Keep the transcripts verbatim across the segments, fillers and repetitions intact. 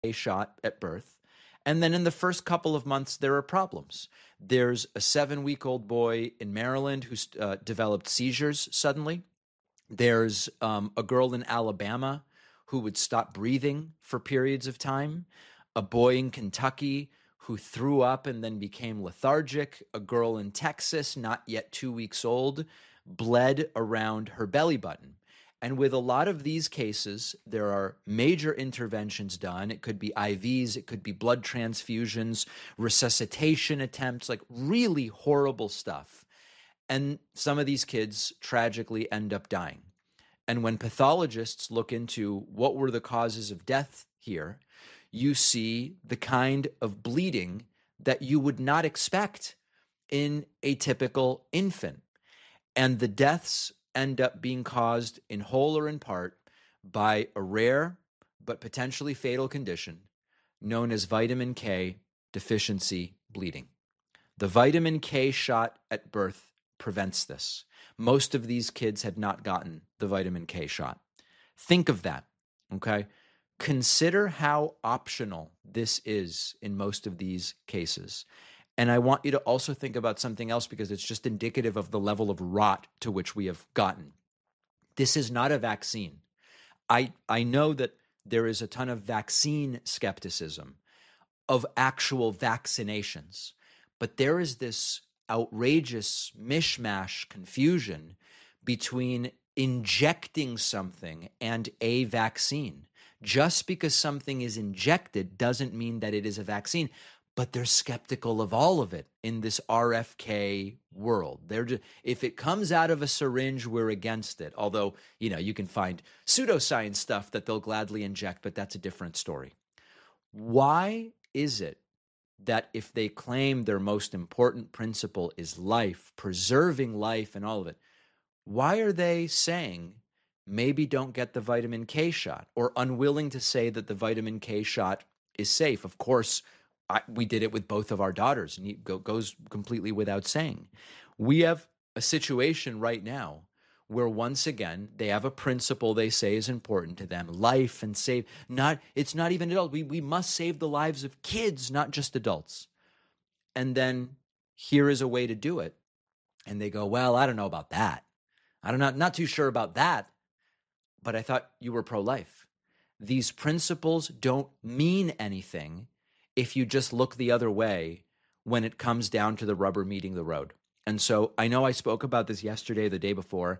K shot at birth. And then in the first couple of months, there are problems. There's a seven-week-old boy in Maryland who uh, developed seizures suddenly. There's um, a girl in Alabama who would stop breathing for periods of time. A boy in Kentucky who threw up and then became lethargic. A girl in Texas, not yet two weeks old, bled around her belly button. And with a lot of these cases, there are major interventions done. It could be I Vs, it could be blood transfusions, resuscitation attempts, like really horrible stuff. And some of these kids tragically end up dying. And when pathologists look into what were the causes of death here, you see the kind of bleeding that you would not expect in a typical infant. And the deaths end up being caused in whole or in part by a rare but potentially fatal condition known as vitamin K deficiency bleeding. The vitamin K shot at birth prevents this. Most of these kids had not gotten the vitamin K shot. Think of that, okay? Consider how optional this is in most of these cases. And I want you to also think about something else because it's just indicative of the level of rot to which we have gotten. This is not a vaccine. I, I know that there is a ton of vaccine skepticism of actual vaccinations, but there is this outrageous mishmash confusion between injecting something and a vaccine. Just because something is injected doesn't mean that it is a vaccine. But they're skeptical of all of it in this R F K world. They're just, if it comes out of a syringe, we're against it. Although, you know, you can find pseudoscience stuff that they'll gladly inject, but that's a different story. Why is it that if they claim their most important principle is life, preserving life and all of it, why are they saying maybe don't get the vitamin K shot or unwilling to say that the vitamin K shot is safe? Of course, I, we did it with both of our daughters, and it go, goes completely without saying. We have a situation right now where once again, they have a principle they say is important to them, life and save. Not, it's not even adults. We, we must save the lives of kids, not just adults. And then here is a way to do it. And they go, well, I don't know about that. I don't know, not too sure about that, but I thought you were pro-life. These principles don't mean anything if you just look the other way when it comes down to the rubber meeting the road. And so I know I spoke about this yesterday, the day before.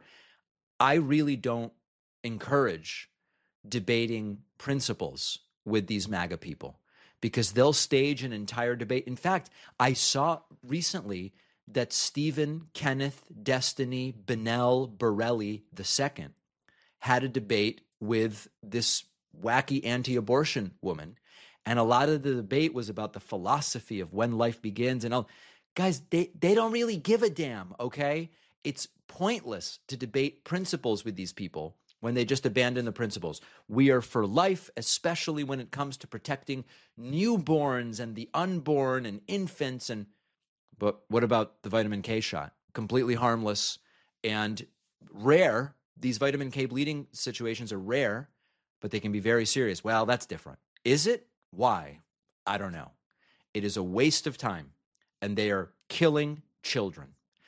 I really don't encourage debating principles with these MAGA people because they'll stage an entire debate. In fact, I saw recently that Stephen Kenneth Destiny Bennell Borelli the second had a debate with this wacky anti-abortion woman. And a lot of the debate was about the philosophy of when life begins and all. Guys, they, they don't really give a damn, okay? It's pointless to debate principles with these people when they just abandon the principles. We are for life, especially when it comes to protecting newborns and the unborn and infants. And but what about the vitamin K shot? Completely harmless and rare. These vitamin K bleeding situations are rare, but they can be very serious. Well, that's different. Is it? Why? I don't know. It is a waste of time, and they are killing children.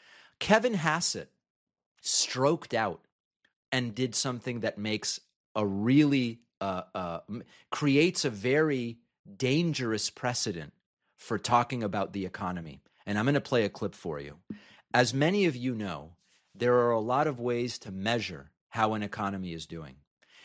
Kevin Hassett stroked out and did something that makes a really, uh, uh, creates a very dangerous precedent for talking about the economy. And I'm going to play a clip for you. As many of you know, there are a lot of ways to measure how an economy is doing.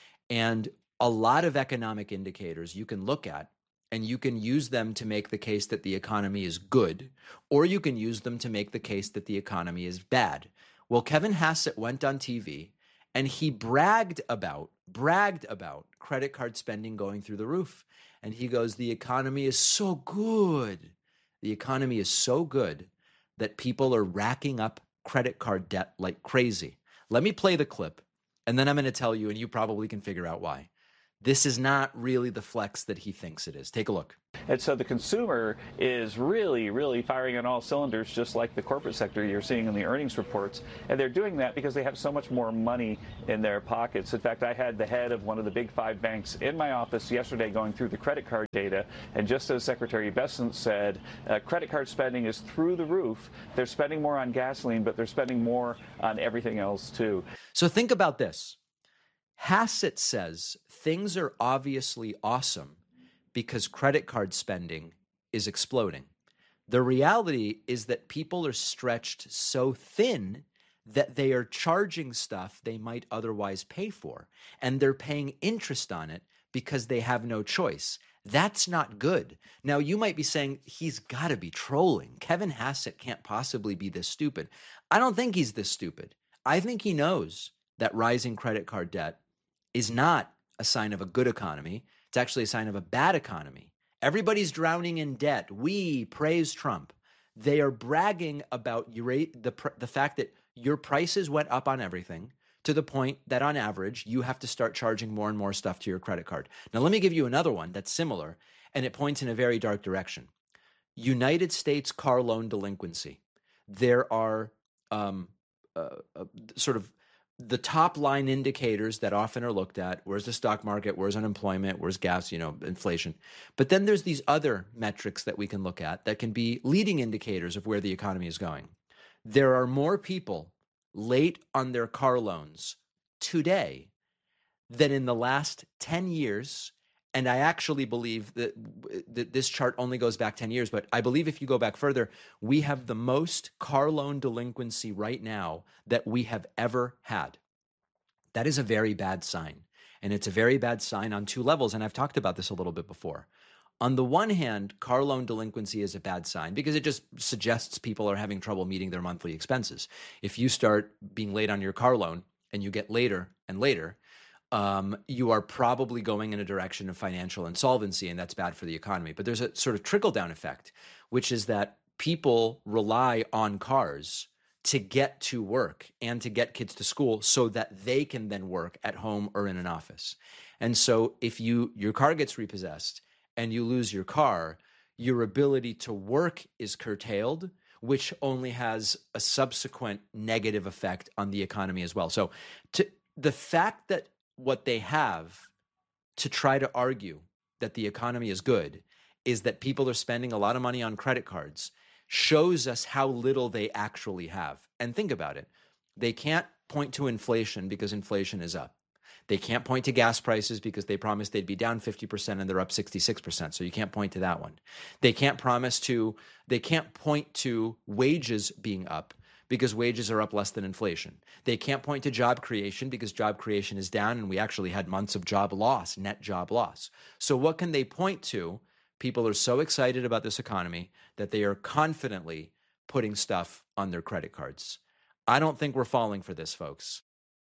And a lot of economic indicators you can look at, and you can use them to make the case that the economy is good, or you can use them to make the case that the economy is bad. Well, Kevin Hassett went on T V and he bragged about, bragged about credit card spending going through the roof. And he goes, the economy is so good. The economy is so good that people are racking up credit card debt like crazy. Let me play the clip, and then I'm going to tell you, and you probably can figure out why. this is not really the flex that he thinks it is. Take a look. And so the consumer is really, really firing on all cylinders, just like the corporate sector you're seeing in the earnings reports. And they're doing that because they have so much more money in their pockets. In fact, I had the head of one of the big five banks in my office yesterday going through the credit card data. And just as Secretary Bessent said, uh, credit card spending is through the roof. They're spending more on gasoline, but they're spending more on everything else, too. So think about this. Hassett says things are obviously awesome because credit card spending is exploding. The reality is that people are stretched so thin that they are charging stuff they might otherwise pay for, and they're paying interest on it because they have no choice. That's not good. Now, you might be saying, he's got to be trolling. Kevin Hassett can't possibly be this stupid. I don't think he's this stupid. I think he knows that rising credit card debt is not a sign of a good economy. It's actually a sign of a bad economy. Everybody's drowning in debt. We praise Trump. They are bragging about your, the, the fact that your prices went up on everything to the point that on average, you have to start charging more and more stuff to your credit card. Now, let me give you another one that's similar, and it points in a very dark direction. United States car loan delinquency. There are um, uh, uh, sort of the top line indicators that often are looked at. Where's the stock market? Where's unemployment? Where's gas, you know, inflation? But then there's these other metrics that we can look at that can be leading indicators of where the economy is going. There are more people late on their car loans today than in the last ten years. And I actually believe that, that this chart only goes back ten years, but I believe if you go back further, we have the most car loan delinquency right now that we have ever had. That is a very bad sign. And it's a very bad sign on two levels. And I've talked about this a little bit before. On the one hand, car loan delinquency is a bad sign because it just suggests people are having trouble meeting their monthly expenses. If you start being late on your car loan and you get later and later, Um, you are probably going in a direction of financial insolvency, and that's bad for the economy. But there's a sort of trickle-down effect, which is that people rely on cars to get to work and to get kids to school so that they can then work at home or in an office. And so if you your car gets repossessed and you lose your car, your ability to work is curtailed, which only has a subsequent negative effect on the economy as well. So to, the fact that what they have to try to argue that the economy is good is that people are spending a lot of money on credit cards shows us how little they actually have. And think about it. They can't point to inflation because inflation is up. They can't point to gas prices because they promised they'd be down fifty percent and they're up sixty-six percent. So you can't point to that one. They can't promise to, they can't point to wages being up because wages are up less than inflation. They can't point to job creation because job creation is down and we actually had months of job loss, net job loss. So what can they point to? People are so excited about this economy that they are confidently putting stuff on their credit cards. I don't think we're falling for this, folks.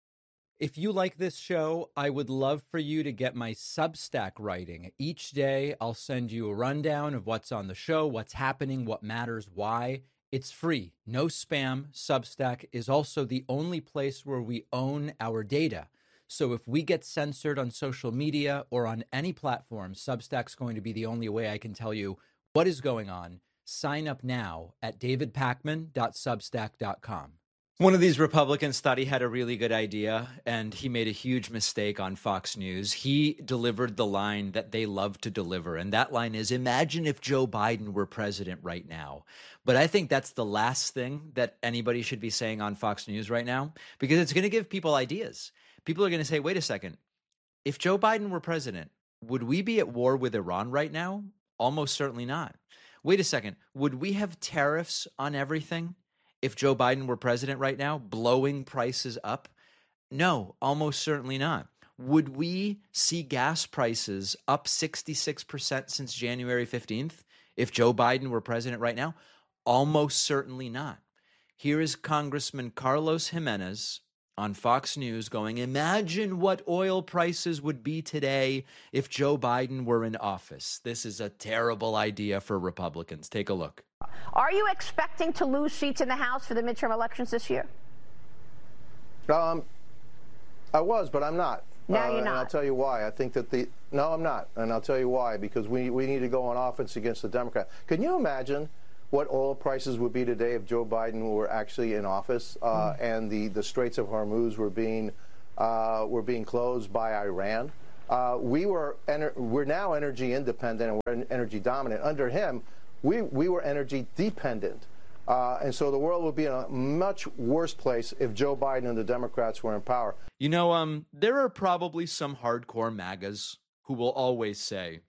If you like this show, I would love for you to get my Substack writing. Each day, I'll send you a rundown of what's on the show, what's happening, what matters, why. It's free, no spam. Substack is also the only place where we own our data. So if we get censored on social media or on any platform, Substack's going to be the only way I can tell you what is going on. Sign up now at david pakman dot substack dot com. One of these Republicans thought he had a really good idea, and he made a huge mistake on Fox News. He delivered the line that they love to deliver, and that line is, imagine if Joe Biden were president right now. But I think that's the last thing that anybody should be saying on Fox News right now, because it's going to give people ideas. People are going to say, wait a second, if Joe Biden were president, would we be at war with Iran right now? Almost certainly not. Wait a second, would we have tariffs on everything if Joe Biden were president right now, blowing prices up? No, almost certainly not. Would we see gas prices up sixty-six percent since January fifteenth if Joe Biden were president right now? Almost certainly not. Here is Congressman Carlos Jimenez on Fox News going, imagine what oil prices would be today if Joe Biden were in office. This is a terrible idea for Republicans. Take a look. Are you expecting to lose seats in the House for the midterm elections this year? Um, I was, but I'm not. Now you're uh, not. And I'll tell you why. I think that the no, I'm not, and I'll tell you why. Because we we need to go on offense against the Democrat. Can you imagine what oil prices would be today if Joe Biden were actually in office uh, mm. and the the Straits of Hormuz were being uh, were being closed by Iran? Uh, we were ener- we're now energy independent and we're energy dominant. Under him, we we were energy dependent. Uh, and so the world would be in a much worse place if Joe Biden and the Democrats were in power. You know, um, there are probably some hardcore MAGAs who will always say,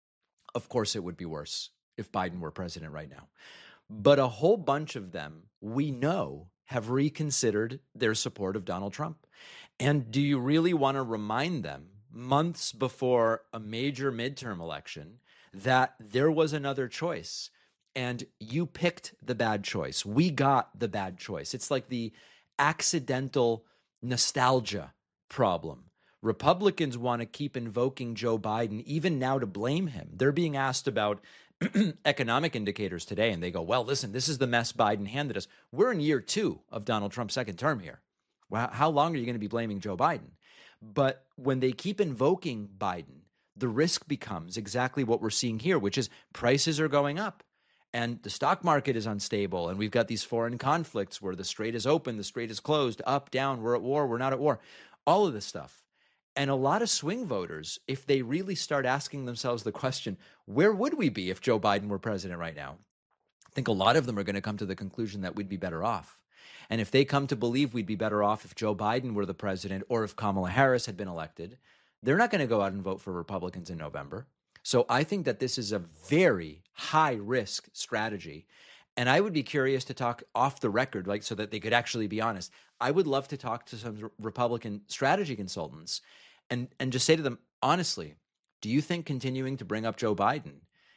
of course it would be worse if Biden were president right now. But a whole bunch of them, we know, have reconsidered their support of Donald Trump. And do you really want to remind them, months before a major midterm election, that there was another choice? And you picked the bad choice. We got the bad choice. It's like the accidental nostalgia problem. Republicans want to keep invoking Joe Biden, even now, to blame him. They're being asked about economic indicators today, and they go, well, listen, this is the mess Biden handed us. We're in year two of Donald Trump's second term here. Well, how long are you going to be blaming Joe Biden? But when they keep invoking Biden, the risk becomes exactly what we're seeing here, which is prices are going up. And the stock market is unstable, and we've got these foreign conflicts where the strait is open, the strait is closed, up, down, we're at war, we're not at war, all of this stuff. And a lot of swing voters, if they really start asking themselves the question, where would we be if Joe Biden were president right now? I think a lot of them are going to come to the conclusion that we'd be better off. And if they come to believe we'd be better off if Joe Biden were the president or if Kamala Harris had been elected, they're not going to go out and vote for Republicans in November. So I think that this is a very high-risk strategy. And I would be curious to talk off the record, like so that they could actually be honest. I would love to talk to some Republican strategy consultants and, and just say to them, honestly, do you think continuing to bring up Joe Biden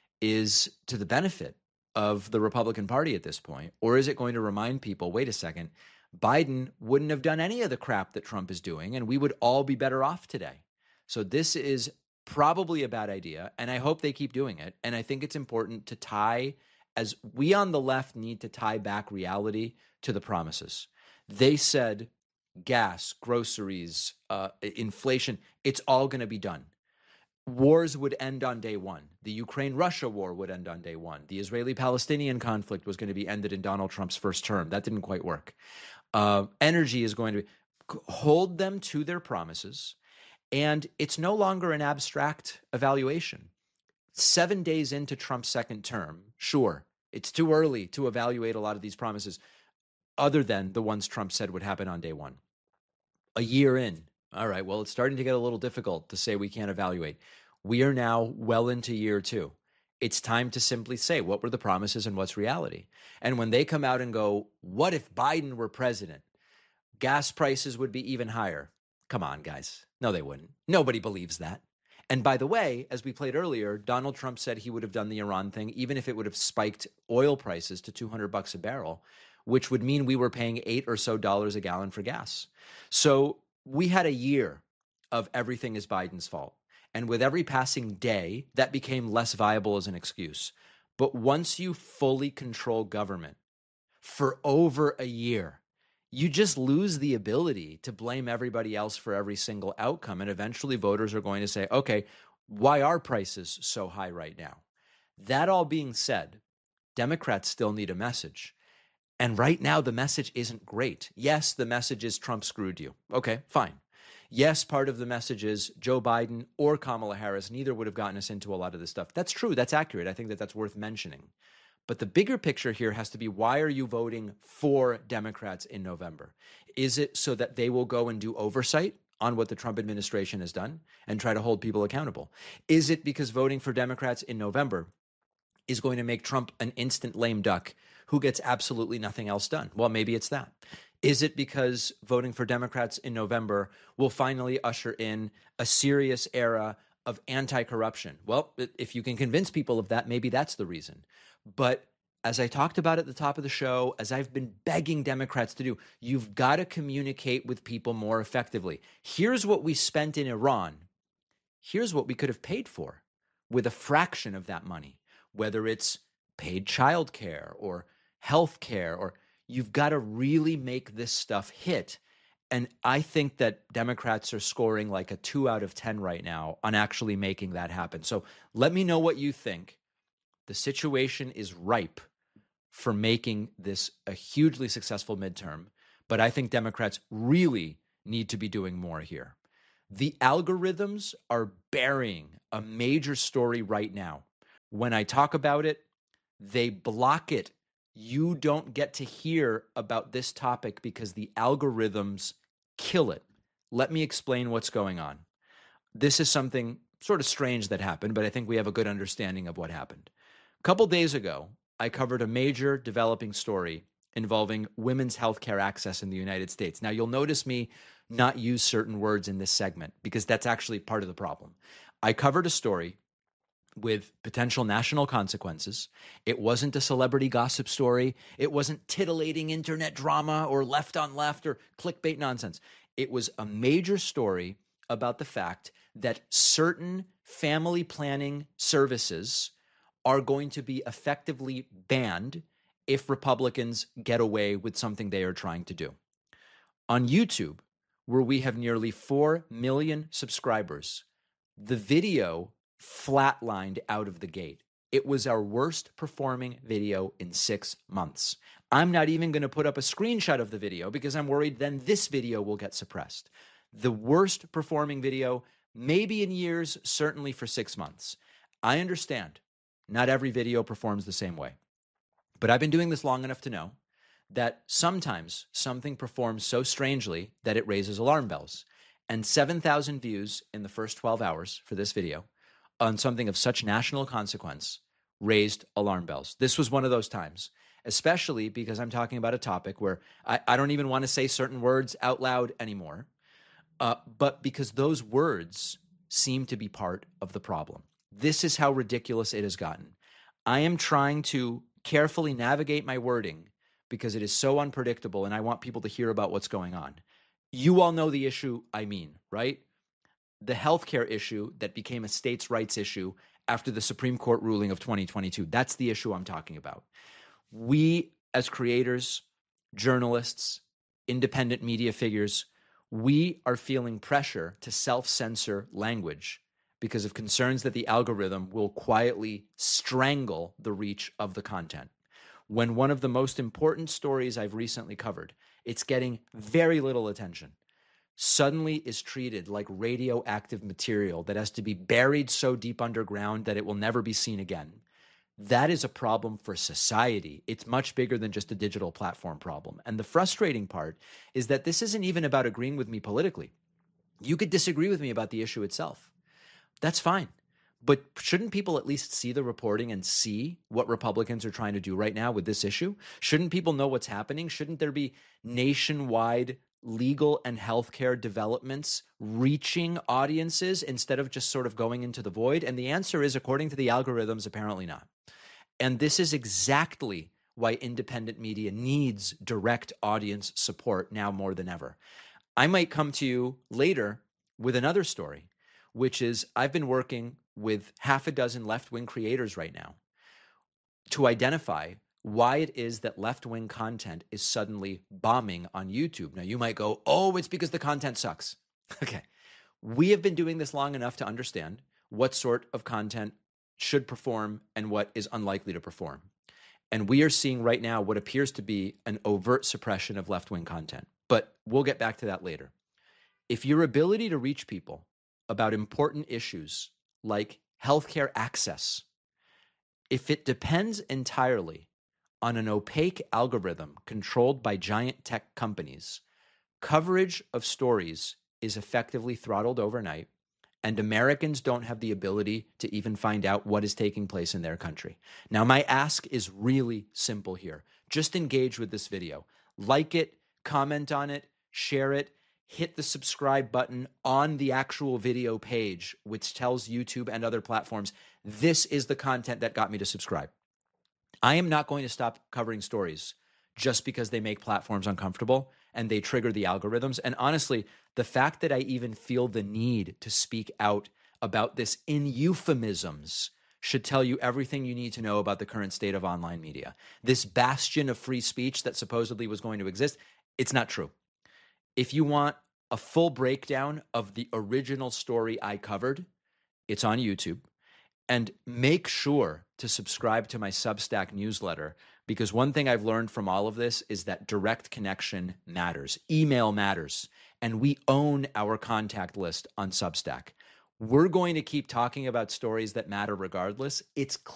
is to the benefit of the Republican Party at this point? Or is it going to remind people, wait a second, Biden wouldn't have done any of the crap that Trump is doing, and we would all be better off today? So this is probably a bad idea, and I hope they keep doing it. And I think it's important to tie, as we on the left need to tie back reality to the promises. They said gas, groceries, uh, inflation, it's all going to be done. Wars would end on day one. The Ukraine-Russia war would end on day one. The Israeli-Palestinian conflict was going to be ended in Donald Trump's first term. That didn't quite work. Uh, energy is going to be, hold them to their promises. And it's no longer an abstract evaluation. Seven days into Trump's second term, sure, it's too early to evaluate a lot of these promises, other than the ones Trump said would happen on day one. A year in, all right, well, it's starting to get a little difficult to say we can't evaluate. We are now well into year two. It's time to simply say what were the promises and what's reality. And when they come out and go, what if Biden were president? Gas prices would be even higher. Come on, guys. No, they wouldn't. Nobody believes that. And by the way, as we played earlier, Donald Trump said he would have done the Iran thing, even if it would have spiked oil prices to two hundred bucks a barrel, which would mean we were paying eight or so dollars a gallon for gas. So we had a year of everything is Biden's fault. And with every passing day, that became less viable as an excuse. But once you fully control government for over a year, you just lose the ability to blame everybody else for every single outcome. And eventually voters are going to say, okay, why are prices so high right now? That all being said, Democrats still need a message. And right now, the message isn't great. Yes, the message is Trump screwed you. Okay, fine. Yes, part of the message is Joe Biden or Kamala Harris, neither would have gotten us into a lot of this stuff. That's true. That's accurate. I think that that's worth mentioning. But the bigger picture here has to be, why are you voting for Democrats in November? Is it so that they will go and do oversight on what the Trump administration has done and try to hold people accountable? Is it because voting for Democrats in November is going to make Trump an instant lame duck who gets absolutely nothing else done? Well, maybe it's that. Is it because voting for Democrats in November will finally usher in a serious era of anti-corruption? Well, if you can convince people of that, maybe that's the reason. But as I talked about at the top of the show, as I've been begging Democrats to do, you've got to communicate with people more effectively. Here's what we spent in Iran. Here's what we could have paid for with a fraction of that money, whether it's paid childcare or health care, or you've got to really make this stuff hit. And I think that Democrats are scoring like a two out of ten right now on actually making that happen. So let me know what you think. The situation is ripe for making this a hugely successful midterm, but I think Democrats really need to be doing more here. The algorithms are burying a major story right now. When I talk about it, they block it. You don't get to hear about this topic because the algorithms kill it. Let me explain what's going on. This is something sort of strange that happened, but I think we have a good understanding of what happened. A couple days ago, I covered a major developing story involving women's healthcare access in the United States. Now, you'll notice me not use certain words in this segment because that's actually part of the problem. I covered a story with potential national consequences. It wasn't a celebrity gossip story. It wasn't titillating internet drama or left on left or clickbait nonsense. It was a major story about the fact that certain family planning services are going to be effectively banned if Republicans get away with something they are trying to do. On YouTube, where we have nearly four million subscribers, the video flatlined out of the gate. It was our worst performing video in six months. I'm not even going to put up a screenshot of the video because I'm worried then this video will get suppressed. The worst performing video, maybe in years, certainly for six months. I understand not every video performs the same way, but I've been doing this long enough to know that sometimes something performs so strangely that it raises alarm bells. And seven thousand views in the first twelve hours for this video on something of such national consequence raised alarm bells. This was one of those times, especially because I'm talking about a topic where I, I don't even want to say certain words out loud anymore, uh, but because those words seem to be part of the problem. This is how ridiculous it has gotten. I am trying to carefully navigate my wording because it is so unpredictable and I want people to hear about what's going on. You all know the issue I mean, right? The healthcare issue that became a states' rights issue after the Supreme Court ruling of twenty twenty-two. That's the issue I'm talking about. We, as creators, journalists, independent media figures, we are feeling pressure to self-censor language because of concerns that the algorithm will quietly strangle the reach of the content. When one of the most important stories I've recently covered, it's getting very little attention, suddenly is treated like radioactive material that has to be buried so deep underground that it will never be seen again. That is a problem for society. It's much bigger than just a digital platform problem. And the frustrating part is that this isn't even about agreeing with me politically. You could disagree with me about the issue itself. That's fine. But shouldn't people at least see the reporting and see what Republicans are trying to do right now with this issue? Shouldn't people know what's happening? Shouldn't there be nationwide legal and healthcare developments reaching audiences instead of just sort of going into the void? And the answer is, according to the algorithms, apparently not. And this is exactly why independent media needs direct audience support now more than ever. I might come to you later with another story, which is I've been working with half a dozen left-wing creators right now to identify why it is that left-wing content is suddenly bombing on YouTube. Now, you might go, oh, it's because the content sucks. Okay. We have been doing this long enough to understand what sort of content should perform and what is unlikely to perform. And we are seeing right now what appears to be an overt suppression of left-wing content. But we'll get back to that later. If your ability to reach people about important issues like healthcare access, if it depends entirely on an opaque algorithm controlled by giant tech companies, coverage of stories is effectively throttled overnight, and Americans don't have the ability to even find out what is taking place in their country. Now, my ask is really simple here. Just engage with this video. Like it, comment on it, share it, hit the subscribe button on the actual video page, which tells YouTube and other platforms, this is the content that got me to subscribe. I am not going to stop covering stories just because they make platforms uncomfortable and they trigger the algorithms. And honestly, the fact that I even feel the need to speak out about this in euphemisms should tell you everything you need to know about the current state of online media. This bastion of free speech that supposedly was going to exist, it's not true. If you want a full breakdown of the original story I covered, it's on YouTube. And make sure to subscribe to my Substack newsletter, because one thing I've learned from all of this is that direct connection matters. Email matters. And we own our contact list on Substack. We're going to keep talking about stories that matter regardless. It's